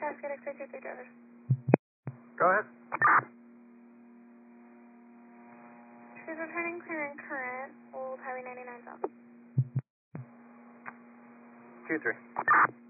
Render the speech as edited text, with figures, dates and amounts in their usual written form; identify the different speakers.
Speaker 1: Cascade X-ray 23 drivers.
Speaker 2: Go ahead.
Speaker 1: She's returning clear and current, Old Highway 99 south.
Speaker 2: Q3.